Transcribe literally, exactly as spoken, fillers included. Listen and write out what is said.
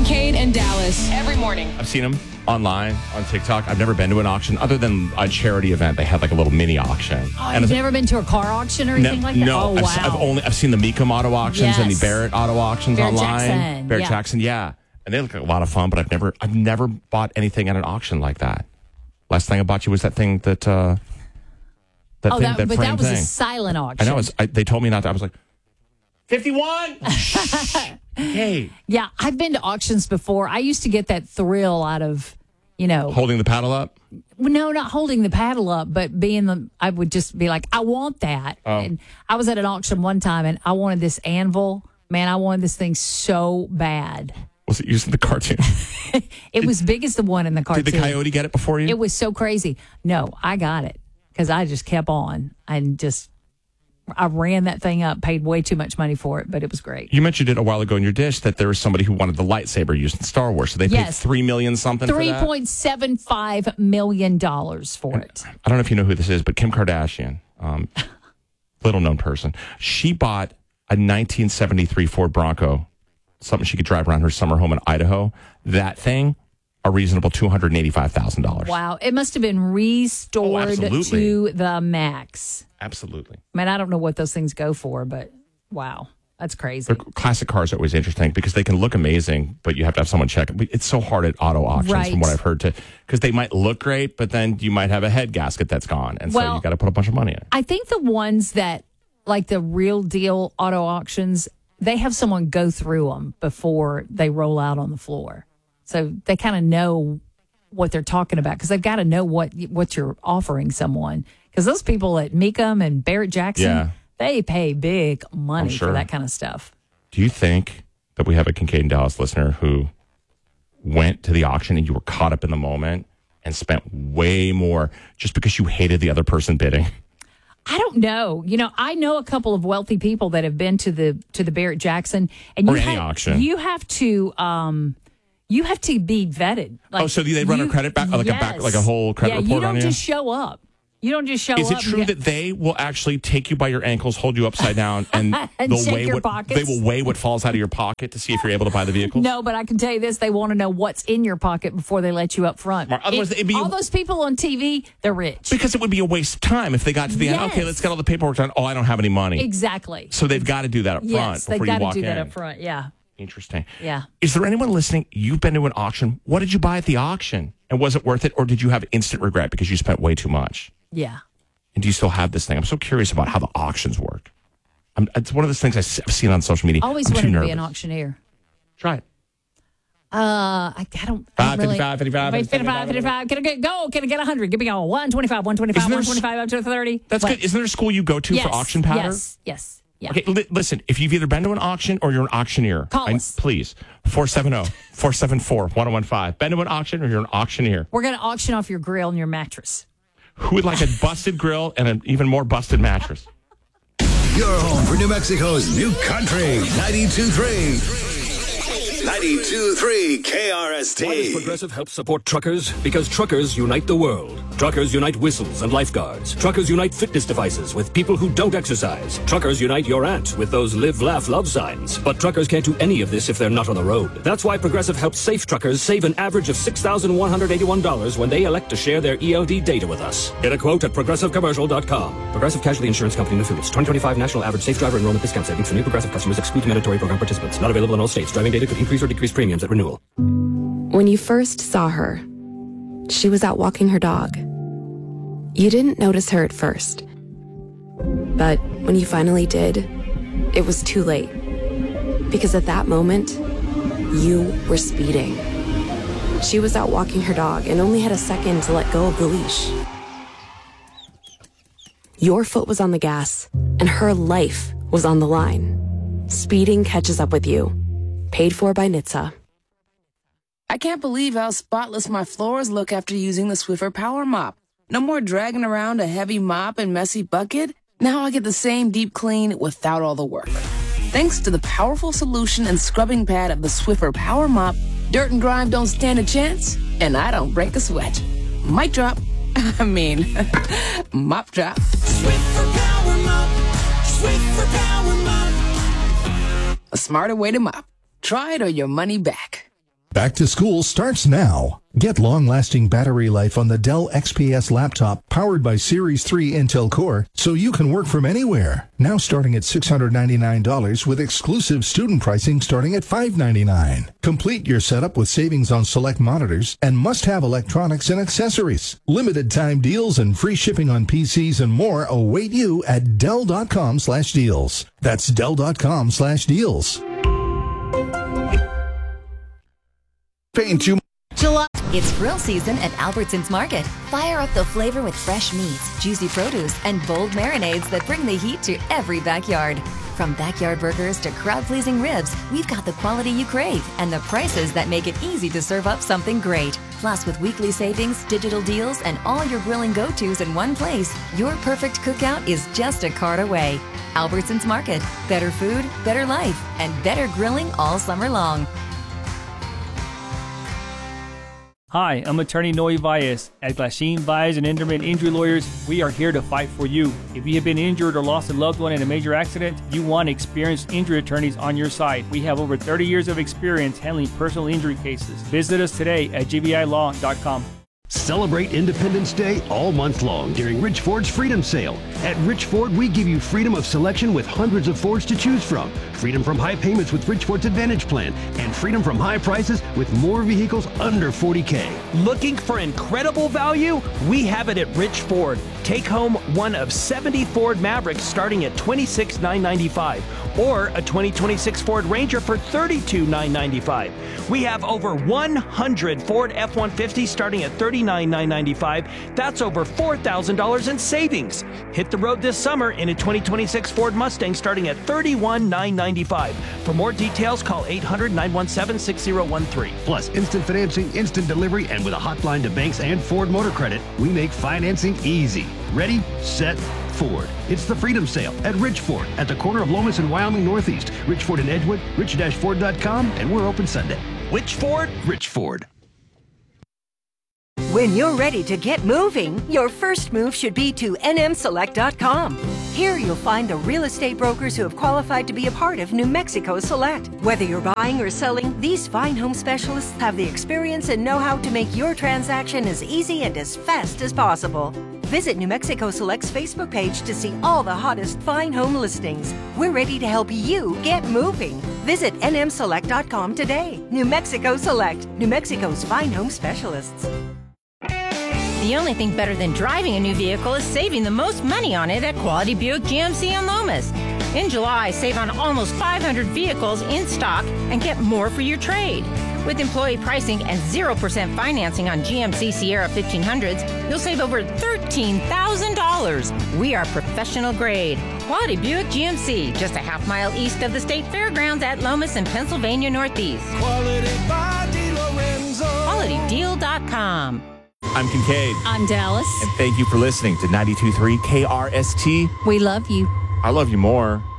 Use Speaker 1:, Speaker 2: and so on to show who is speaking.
Speaker 1: Kincaid and Dallas every morning.
Speaker 2: I've seen them online on TikTok. I've never been to an auction other than a charity event. They had like a little mini auction.
Speaker 3: Oh, and you've never been to a car auction or anything
Speaker 2: ne-
Speaker 3: like that?
Speaker 2: No,
Speaker 3: Oh, wow.
Speaker 2: I've, I've only I've seen the Mecum auto auctions
Speaker 3: Yes.
Speaker 2: and the Barrett auto auctions
Speaker 3: Barrett
Speaker 2: online.
Speaker 3: Jackson,
Speaker 2: Barrett
Speaker 3: yeah.
Speaker 2: Jackson, yeah, and they look like a lot of fun. But I've never I've never bought anything at an auction like that. Last thing I bought you was that thing that uh, that
Speaker 3: oh,
Speaker 2: thing
Speaker 3: that,
Speaker 2: that
Speaker 3: but
Speaker 2: frame
Speaker 3: that was
Speaker 2: thing.
Speaker 3: a silent auction.
Speaker 2: I know. It's, I, they told me not to. I was like, fifty-one. Hey,
Speaker 3: yeah, I've been to auctions before. I used to get that thrill out of, you know,
Speaker 2: holding the paddle up.
Speaker 3: no, not holding the paddle up, but being the, I would just be like, I want that.
Speaker 2: Oh.
Speaker 3: And I was at an auction one time and I wanted this anvil. Man, I wanted this thing so bad.
Speaker 2: Was it used in the cartoon?
Speaker 3: It was big as the one in the cartoon.
Speaker 2: Did the coyote get it before you?
Speaker 3: It was so crazy. No, I got it because I just kept on and just, I ran that thing up, paid way too much money for it, but it was great.
Speaker 2: You mentioned it a while ago in your dish that there was somebody who wanted the lightsaber used in Star Wars. So they paid
Speaker 3: Yes.
Speaker 2: three million something for
Speaker 3: Three
Speaker 2: that?
Speaker 3: point seven five million dollars for it.
Speaker 2: I don't know if you know who this is, but Kim Kardashian, um, little known person, she bought a nineteen seventy-three Ford Bronco, something she could drive around her summer home in Idaho. That thing, a reasonable two hundred eighty-five thousand dollars.
Speaker 3: Wow, it must have been restored
Speaker 2: Oh, absolutely.
Speaker 3: to the max.
Speaker 2: Absolutely.
Speaker 3: I mean, I don't know what those things go for, but wow, that's crazy.
Speaker 2: They're, classic cars are always interesting because they can look amazing, but you have to have someone check it. It's so hard at auto auctions,
Speaker 3: Right.
Speaker 2: from what I've heard, to because they might look great, but then you might have a head gasket that's gone, and so
Speaker 3: Well,
Speaker 2: you got to put a bunch of money in it.
Speaker 3: I think the ones that, like the real deal auto auctions, they have someone go through them before they roll out on the floor. So they kind of know what they're talking about because they've got to know what what you're offering someone. Because those people at Mecum and Barrett Jackson,
Speaker 2: Yeah.
Speaker 3: they pay big money
Speaker 2: I'm sure.
Speaker 3: for that kind of stuff.
Speaker 2: Do you think that we have a Kincaid and Dallas listener who went to the auction and you were caught up in the moment and spent way more just because you hated the other person bidding?
Speaker 3: I don't know. You know, I know a couple of wealthy people that have been to the to the Barrett Jackson, and
Speaker 2: Or
Speaker 3: you
Speaker 2: any
Speaker 3: have,
Speaker 2: auction.
Speaker 3: You have to, um, you have to be vetted. Like,
Speaker 2: Oh, so they run a
Speaker 3: you-
Speaker 2: credit back- like a back- like a whole credit
Speaker 3: yeah,
Speaker 2: report
Speaker 3: you don't
Speaker 2: on you?
Speaker 3: just show up. You don't just show
Speaker 2: Is
Speaker 3: up.
Speaker 2: it true
Speaker 3: and
Speaker 2: that they will actually take you by your ankles, hold you upside down, and,
Speaker 3: And
Speaker 2: they'll
Speaker 3: check
Speaker 2: weigh
Speaker 3: your
Speaker 2: what
Speaker 3: pockets?
Speaker 2: they will weigh what falls out of your pocket to see if you're able to buy the vehicle?
Speaker 3: No, but I can tell you this: they want to know what's in your pocket before they let you up front.
Speaker 2: Mar- otherwise
Speaker 3: It-
Speaker 2: it'd be-
Speaker 3: all those people on T V, they're rich.
Speaker 2: Because it would be a waste of time if they got to the end.
Speaker 3: Yes.
Speaker 2: Okay, let's get all the paperwork done. Oh, I don't have any money.
Speaker 3: Exactly.
Speaker 2: So they've got to do that up front
Speaker 3: Yes, they've
Speaker 2: before
Speaker 3: got
Speaker 2: you
Speaker 3: to
Speaker 2: walk
Speaker 3: do
Speaker 2: in.
Speaker 3: that up front. Yeah.
Speaker 2: Interesting.
Speaker 3: Yeah.
Speaker 2: Is there anyone listening? You've been to an auction. What did you buy at the auction? And was it worth it? Or did you have instant regret because you spent way too much?
Speaker 3: Yeah.
Speaker 2: And do you still have this thing? I'm so curious about how the auctions work. I'm, it's one of those things I've seen on social media.
Speaker 3: Always
Speaker 2: I'm too
Speaker 3: wanted to
Speaker 2: nervous.
Speaker 3: be an auctioneer.
Speaker 2: Try it.
Speaker 3: Uh, I, I don't. I
Speaker 2: Five,
Speaker 3: don't really,
Speaker 2: fifty-five, fifty-five,
Speaker 3: Wait, fifty-five, fifty-five. Can I get go? Can I get one hundred? Give me all one twenty-five, one twenty-five,
Speaker 2: Isn't there
Speaker 3: one
Speaker 2: s-
Speaker 3: twenty-five up to thirty.
Speaker 2: That's
Speaker 3: What?
Speaker 2: good. Isn't there a school you go to
Speaker 3: Yes,
Speaker 2: for auction powder?
Speaker 3: Yes. Yes. Yeah.
Speaker 2: Okay, li- listen, if you've either been to an auction or you're an auctioneer,
Speaker 3: Call
Speaker 2: I-
Speaker 3: us.
Speaker 2: please, four seven zero, four seven four, one zero one five. Been to an auction or you're an auctioneer?
Speaker 3: We're going to auction off your grill and your mattress.
Speaker 2: Who would like a busted grill and an even more busted mattress?
Speaker 4: Your home for New Mexico's new country, ninety-two point three. ninety-two point three K R S T.
Speaker 5: Why does Progressive help support truckers? Because truckers unite the world. Truckers unite whistles and lifeguards. Truckers unite fitness devices with people who don't exercise. Truckers unite your aunt with those live, laugh, love signs. But truckers can't do any of this if they're not on the road. That's why Progressive helps safe truckers save an average of six thousand one hundred eighty-one dollars when they elect to share their E L D data with us. Get a quote at progressive commercial dot com. Progressive Casualty Insurance Company and affiliates. twenty twenty-five National Average Safe Driver Enrollment Discount Savings for new Progressive customers excludes mandatory program participants. Not available in all states. Driving data could increase or decrease premiums at renewal.
Speaker 6: When you first saw her, she was out walking her dog. You didn't notice her at first. But when you finally did, it was too late. Because at that moment, you were speeding. She was out walking her dog and only had a second to let go of the leash. Your foot was on the gas, and her life was on the line. Speeding catches up with you. Paid for by N H T S A.
Speaker 7: I can't believe how spotless my floors look after using the Swiffer Power Mop. No more dragging around a heavy mop and messy bucket. Now I get the same deep clean without all the work. Thanks to the powerful solution and scrubbing pad of the Swiffer Power Mop, dirt and grime don't stand a chance, and I don't break a sweat. Mic drop. I mean, mop drop.
Speaker 8: Swiffer Power Mop. Swiffer Power Mop.
Speaker 7: A smarter way to mop. Try it or your money back.
Speaker 9: Back to school starts now. Get long-lasting battery life on the Dell X P S laptop powered by Series three Intel Core so you can work from anywhere. Now starting at six hundred ninety-nine dollars with exclusive student pricing starting at five hundred ninety-nine dollars. Complete your setup with savings on select monitors and must-have electronics and accessories. Limited time deals and free shipping on P Cs and more await you at Dell.com slash deals. That's Dell.com slash deals.
Speaker 4: Paying too
Speaker 10: July. It's grill season at Albertsons Market. Fire up the flavor with fresh meats, juicy produce, and bold marinades that bring the heat to every backyard. From backyard burgers to crowd-pleasing ribs, we've got the quality you crave and the prices that make it easy to serve up something great. Plus, with weekly savings, digital deals, and all your grilling go-tos in one place, your perfect cookout is just a cart away. Albertsons Market. Better food, better life, and better grilling all summer long.
Speaker 11: Hi, I'm attorney Noe Valles. At Glasheen, Valles and Enderman Injury Lawyers, we are here to fight for you. If you have been injured or lost a loved one in a major accident, you want experienced injury attorneys on your side. We have over thirty years of experience handling personal injury cases. Visit us today at G V I law dot com.
Speaker 12: Celebrate Independence Day all month long during Rich Ford's Freedom Sale. At Rich Ford, we give you freedom of selection with hundreds of Fords to choose from. Freedom from high payments with Rich Ford's Advantage Plan. And freedom from high prices with more vehicles under forty K.
Speaker 13: Looking for incredible value? We have it at Rich Ford. Take home one of seventy Ford Mavericks starting at twenty-six thousand nine hundred ninety-five dollars or a twenty twenty-six Ford Ranger for thirty-two thousand nine hundred ninety-five dollars. We have over one hundred Ford F one fifty starting at thirty-nine thousand nine hundred ninety-five dollars. That's over four thousand dollars in savings. Hit the road this summer in a twenty twenty-six Ford Mustang starting at thirty-one thousand nine hundred ninety-five dollars. For more details, call eight hundred, nine one seven, six zero one three.
Speaker 12: Plus, instant financing, instant delivery, and with a hotline to banks and Ford Motor Credit, we make financing easy. Ready, set, Ford. It's the Freedom Sale at Rich Ford at the corner of Lomas and Wyoming Northeast. Rich Ford in Edgewood, rich dash ford dot com, and we're open Sunday.
Speaker 13: Which Ford?
Speaker 12: Rich Ford.
Speaker 14: When you're ready to get moving, your first move should be to N M select dot com. Here you'll find the real estate brokers who have qualified to be a part of New Mexico Select. Whether you're buying or selling, these fine home specialists have the experience and know-how to make your transaction as easy and as fast as possible. Visit New Mexico Select's Facebook page to see all the hottest fine home listings. We're ready to help you get moving. Visit N M select dot com today. New Mexico Select, New Mexico's fine home specialists.
Speaker 15: The only thing better than driving a new vehicle is saving the most money on it at Quality Buick G M C in Lomas. In July, save on almost five hundred vehicles in stock and get more for your trade. With employee pricing and zero percent financing on G M C Sierra fifteen hundreds, you'll save over thirteen thousand dollars. We are professional grade. Quality Buick G M C, just a half mile east of the State Fairgrounds at Lomas in Pennsylvania Northeast.
Speaker 8: Quality by DeLorenzo.
Speaker 15: Quality Deal dot com.
Speaker 2: I'm Kincaid.
Speaker 3: I'm Dallas.
Speaker 2: And thank you for listening to ninety-two point three K R S T.
Speaker 3: We love you.
Speaker 2: I love you more.